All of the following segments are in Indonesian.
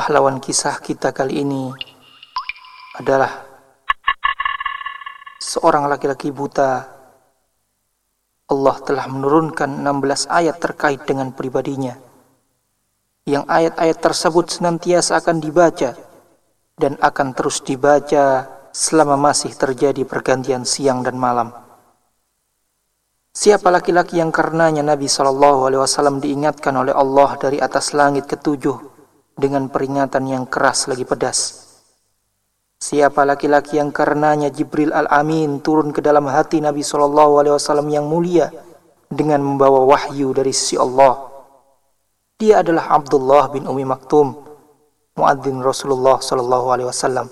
Pahlawan kisah kita kali ini adalah seorang laki-laki buta. Allah telah menurunkan 16 ayat terkait dengan pribadinya, yang ayat-ayat tersebut senantiasa akan dibaca dan akan terus dibaca selama masih terjadi pergantian siang dan malam. Siapa laki-laki yang karenanya Nabi SAW diingatkan oleh Allah dari atas langit ketujuh dengan peringatan yang keras lagi pedas? Siapa laki-laki yang karenanya Jibril Al-Amin turun ke dalam hati Nabi SAW yang mulia dengan membawa wahyu dari sisi Allah? Dia adalah Abdullah bin Ummi Maktum, muadzin Rasulullah SAW.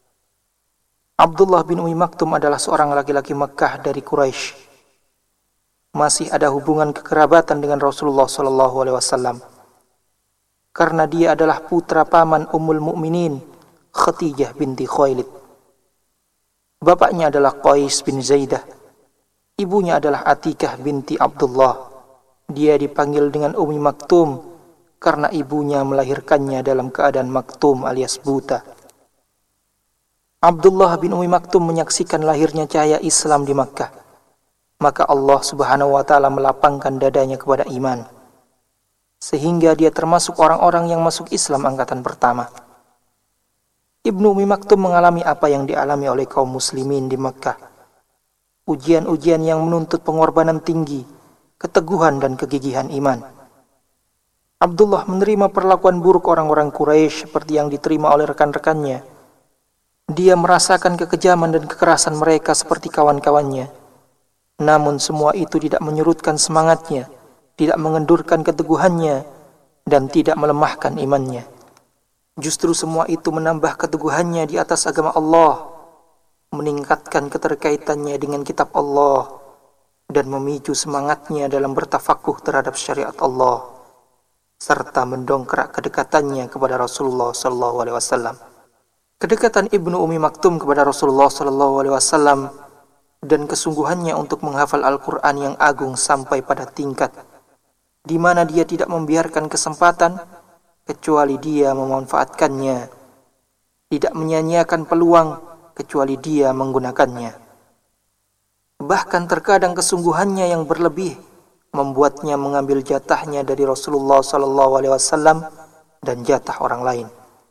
Abdullah bin Ummi Maktum adalah seorang laki-laki Mekkah dari Quraisy. Masih ada hubungan kekerabatan dengan Rasulullah SAW, karena dia adalah putra paman Ummul Mukminin Khadijah binti Khuwailid. Bapaknya adalah Qais bin Zaidah, ibunya adalah Atikah binti Abdullah. Dia dipanggil dengan Ummi Maktum karena ibunya melahirkannya dalam keadaan maktum alias buta. Abdullah bin Ummi Maktum menyaksikan lahirnya cahaya Islam di Makkah. Maka Allah Subhanahu wa Ta'ala melapangkan dadanya kepada iman, sehingga dia termasuk orang-orang yang masuk Islam angkatan pertama. Ibnu Ummi Maktum mengalami apa yang dialami oleh kaum muslimin di Makkah. Ujian-ujian yang menuntut pengorbanan tinggi, keteguhan dan kegigihan iman. Abdullah menerima perlakuan buruk orang-orang Quraisy seperti yang diterima oleh rekan-rekannya. Dia merasakan kekejaman dan kekerasan mereka seperti kawan-kawannya. Namun semua itu tidak menyurutkan semangatnya, tidak mengendurkan keteguhannya, dan tidak melemahkan imannya. Justru semua itu menambah keteguhannya di atas agama Allah, meningkatkan keterkaitannya dengan kitab Allah, dan memicu semangatnya dalam bertafakuh terhadap syariat Allah, serta mendongkrak kedekatannya kepada Rasulullah SAW. Kedekatan Ibnu Ummi Maktum kepada Rasulullah SAW dan kesungguhannya untuk menghafal Al-Quran yang agung sampai pada tingkat di mana dia tidak membiarkan kesempatan kecuali dia memanfaatkannya, tidak menyia-nyiakan peluang kecuali dia menggunakannya. Bahkan terkadang kesungguhannya yang berlebih membuatnya mengambil jatahnya dari Rasulullah SAW dan jatah orang lain.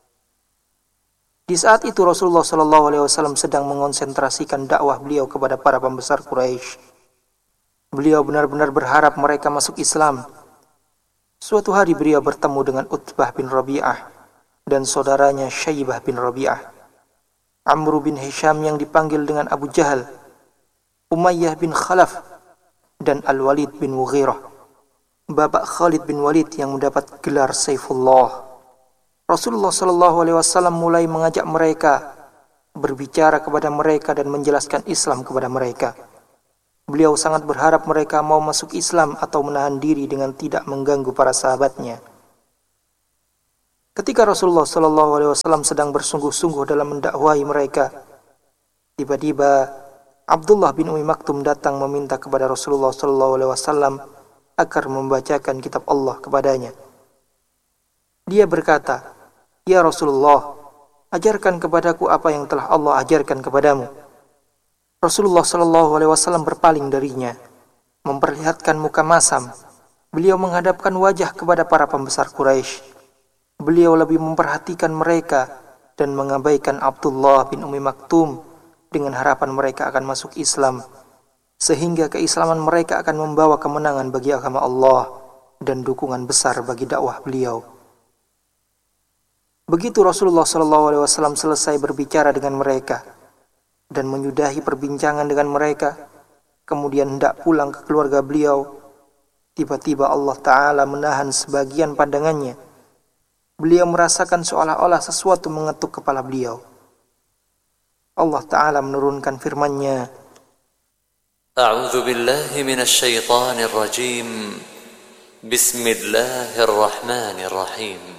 Di saat itu Rasulullah SAW sedang mengonsentrasikan dakwah beliau kepada para pembesar Quraisy. Beliau benar-benar berharap mereka masuk Islam. Suatu hari beliau bertemu dengan Utbah bin Rabi'ah dan saudaranya Syaibah bin Rabi'ah, Amr bin Hisham yang dipanggil dengan Abu Jahal, Umayyah bin Khalaf, dan Al-Walid bin Mughirah, bapak Khalid bin Walid yang mendapat gelar Saifullah. Rasulullah SAW mulai mengajak mereka, berbicara kepada mereka dan menjelaskan Islam kepada mereka. Beliau sangat berharap mereka mau masuk Islam atau menahan diri dengan tidak mengganggu para sahabatnya. Ketika Rasulullah SAW sedang bersungguh-sungguh dalam mendakwahi mereka, tiba-tiba Abdullah bin Ummi Maktum datang meminta kepada Rasulullah SAW agar membacakan kitab Allah kepadanya. Dia berkata, "Ya Rasulullah, ajarkan kepadaku apa yang telah Allah ajarkan kepadamu." Rasulullah SAW berpaling darinya, memperlihatkan muka masam. Beliau menghadapkan wajah kepada para pembesar Quraisy. Beliau lebih memperhatikan mereka dan mengabaikan Abdullah bin Ummi Maktum dengan harapan mereka akan masuk Islam, sehingga keislaman mereka akan membawa kemenangan bagi agama Allah dan dukungan besar bagi dakwah beliau. Begitu Rasulullah SAW selesai berbicara dengan mereka dan menyudahi perbincangan dengan mereka, kemudian hendak pulang ke keluarga beliau, tiba-tiba Allah Ta'ala menahan sebagian pandangannya. Beliau merasakan seolah-olah sesuatu mengetuk kepala beliau. Allah Ta'ala menurunkan firman-Nya, A'udzu billahi minasy syaithanir rajim. Bismillahirrahmanirrahim.